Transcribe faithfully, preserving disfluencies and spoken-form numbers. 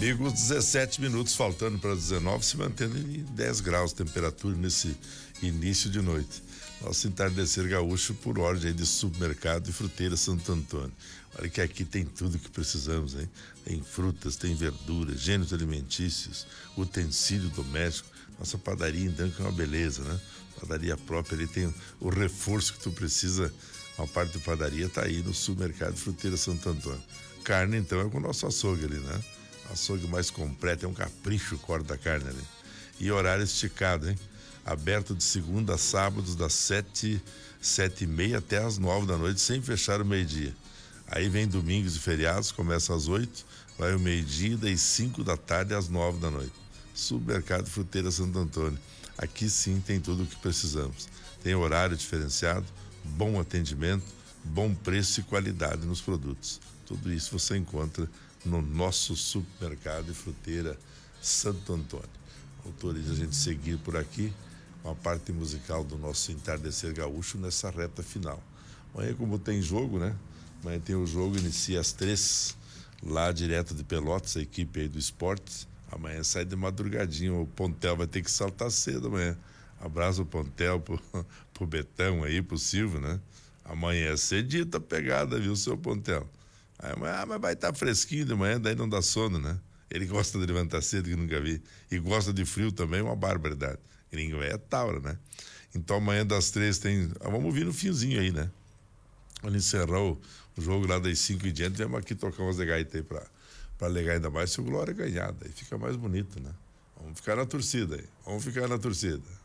Amigos, dezessete minutos faltando para dezenove, se mantendo em dez graus de temperatura nesse início de noite. Nosso entardecer gaúcho por ordem de supermercado e fruteira Santo Antônio. Olha que aqui tem tudo que precisamos, hein? Tem frutas, tem verduras, gêneros alimentícios, utensílio doméstico. Nossa padaria então que é uma beleza, né? Padaria própria, ali tem o reforço que tu precisa. Uma parte da padaria tá aí no supermercado Fruteira Santo Antônio. Carne então é com o nosso açougue ali, né? Açougue mais completo, é um capricho o corte da carne ali. E horário esticado, hein? Aberto de segunda a sábados, das sete, sete e meia até as nove da noite, sem fechar o meio-dia. Aí vem domingos e feriados, começa às oito, vai o meio-dia, das cinco da tarde às nove da noite. Supermercado Fruteira Santo Antônio. Aqui sim tem tudo o que precisamos. Tem horário diferenciado, bom atendimento, bom preço e qualidade nos produtos. Tudo isso você encontra no nosso supermercado e fruteira Santo Antônio. Autoriza a gente seguir por aqui com a parte musical do nosso entardecer gaúcho nessa reta final. Amanhã, como tem jogo, né? Amanhã tem o jogo, inicia às três, lá direto de Pelotas, a equipe aí do esporte. Amanhã sai de madrugadinha, o Pontel vai ter que saltar cedo amanhã. Abraço o Pontel pro, pro Betão aí, pro Silvio, né? Amanhã é cedita a pegada, viu, seu Pontel? Aí, ah, mas vai estar tá fresquinho de manhã, daí não dá sono, né? Ele gosta de levantar cedo, que nunca vi. E gosta de frio também, uma barbaridade. Gringo é taura, né? Então amanhã das três tem... Ah, vamos vir no finzinho aí, né? Quando encerrar o, o jogo lá das cinco e diante, vamos aqui tocar umas de gaita aí pra, pra legar ainda mais se o Glória ganhar. Daí fica mais bonito, né? Vamos ficar na torcida aí. Vamos ficar na torcida.